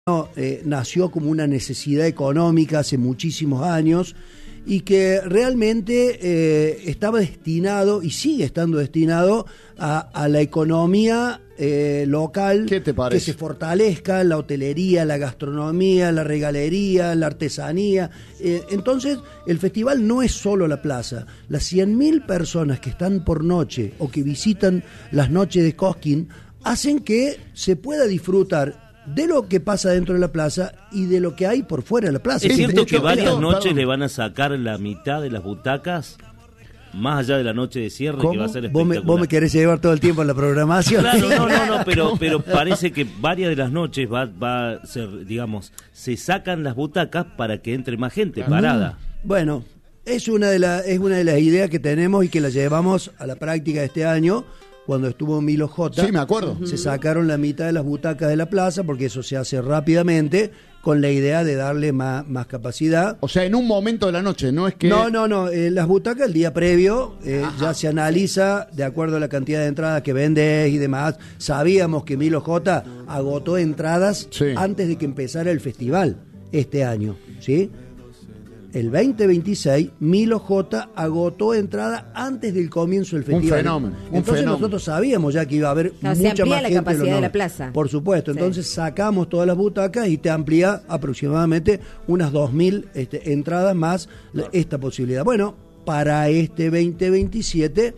nació como una necesidad económica hace muchísimos años y que realmente estaba destinado y sigue estando destinado a la economía local. ¿Qué te parece? Que se fortalezca la hotelería, la gastronomía, la regalería, la artesanía. Entonces, el festival no es solo la plaza. Las 100.000 personas que están por noche o que visitan las noches de Cosquín hacen que se pueda disfrutar de lo que pasa dentro de la plaza y de lo que hay por fuera de la plaza. ¿Es cierto que varias noches le van a sacar la mitad de las butacas? Más allá de la noche de cierre, ¿Cómo? que va a ser espectacular. ¿Vos me querés llevar todo el tiempo en la programación? Claro, no, pero parece que varias de las noches va a ser, digamos, se sacan las butacas para que entre más gente parada. Bueno, es una de las ideas que tenemos y que la llevamos a la práctica este año. Cuando estuvo Milo J. Sí, me acuerdo. Se sacaron la mitad de las butacas de la plaza, porque eso se hace rápidamente, con la idea de darle más capacidad. O sea, en un momento de la noche, no es que... No, las butacas el día previo ya se analiza de acuerdo a la cantidad de entradas que vendes y demás. Sabíamos que Milo J agotó entradas antes de que empezara el festival este año, ¿sí? El 2026, Milo J agotó entrada antes del comienzo del festival. Un fenómeno. Entonces nosotros sabíamos ya que iba a haber mucha más la gente. capacidad de la plaza. Por supuesto. Entonces sacamos todas las butacas y te amplía aproximadamente unas 2.000 entradas más esta posibilidad. Bueno, para este 2027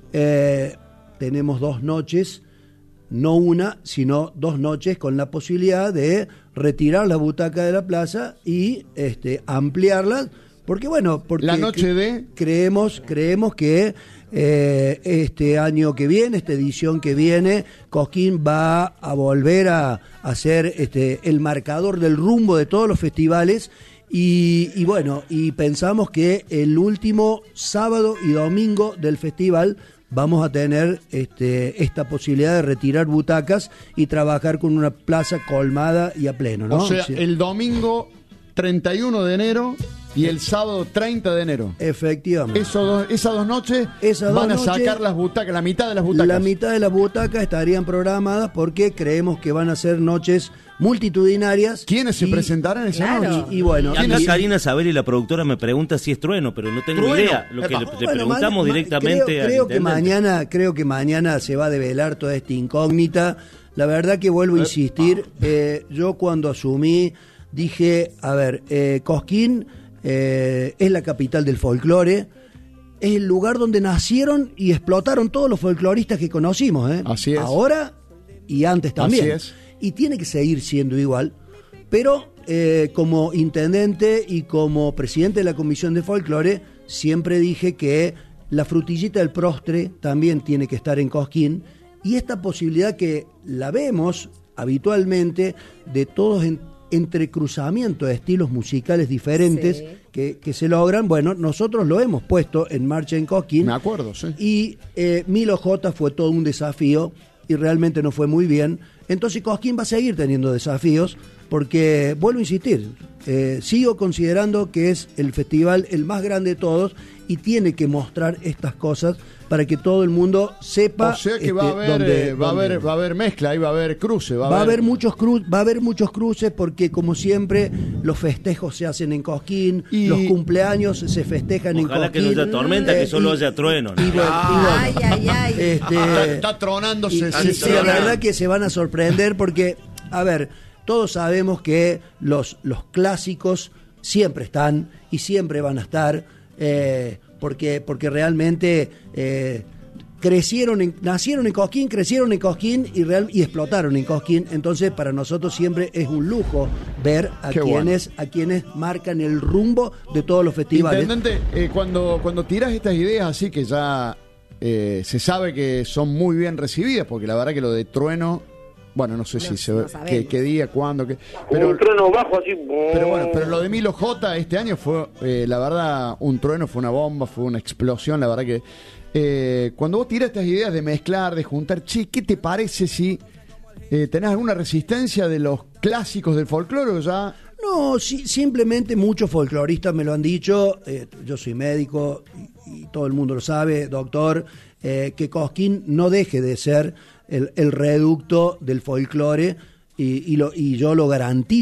tenemos 2 noches, no una, sino 2 noches con la posibilidad de retirar la butaca de la plaza y ampliarla, porque la noche de creemos que este año que viene, esta edición que viene, Cosquín va a volver a ser el marcador del rumbo de todos los festivales. Y pensamos que el último sábado y domingo del festival vamos a tener esta posibilidad de retirar butacas y trabajar con una plaza colmada y a pleno, ¿no? O sea, sí. El domingo 31 de enero y el sábado 30 de enero. Efectivamente. Esas dos noches van a sacar las butacas, la mitad de las butacas. La mitad de las butacas estarían programadas porque creemos que van a ser noches multitudinarias. ¿Quiénes se presentarán esa noche? Y bueno, acá Karina Saberi, la productora, me pregunta si es Trueno, pero no tengo idea. Lo que le preguntamos directamente creo que mañana se va a develar toda esta incógnita. La verdad que vuelvo a insistir, yo cuando asumí dije, a ver, Cosquín es la capital del folclore, es el lugar donde nacieron y explotaron todos los folcloristas que conocimos, Así es. Ahora y antes también. Así es. Y tiene que seguir siendo igual, pero como intendente y como presidente de la Comisión de Folclore, siempre dije que la frutillita del postre también tiene que estar en Cosquín, y esta posibilidad que la vemos habitualmente de todos entrecruzamiento de estilos musicales diferentes que se logran, bueno, nosotros lo hemos puesto en marcha en Cosquín. Me acuerdo, sí. Y Milo J fue todo un desafío y realmente no fue muy bien. Entonces Cosquín va a seguir teniendo desafíos porque, vuelvo a insistir, sigo considerando que es el festival el más grande de todos y tiene que mostrar estas cosas para que todo el mundo sepa. O sea que va a haber mezcla, y va a haber cruce, va a haber muchos cruces porque, como siempre, los festejos se hacen en Cosquín, los cumpleaños se festejan en Cosquín. Ojalá que no haya tormenta, que solo haya trueno, ¿no? Está tronándose. La verdad que se van a sorprender porque, a ver, todos sabemos que los clásicos siempre están y siempre van a estar, porque realmente nacieron en Cosquín, crecieron en Cosquín y explotaron en Cosquín. Entonces, para nosotros siempre es un lujo ver a quienes marcan el rumbo de todos los festivales. Intendente, cuando tiras estas ideas así que ya se sabe que son muy bien recibidas, porque la verdad que lo de Trueno, bueno, no sé qué día, cuándo, pero un trueno bajo así. Pero lo de Milo J este año fue, la verdad, un trueno, fue una bomba, fue una explosión. La verdad que cuando vos tiras estas ideas de mezclar, de juntar, ¿qué te parece si tenés alguna resistencia de los clásicos del folclore o ya? No, simplemente muchos folcloristas me lo han dicho. Yo soy médico y todo el mundo lo sabe, doctor, que Cosquín no deje de ser el reducto del folclore y yo lo garantizo.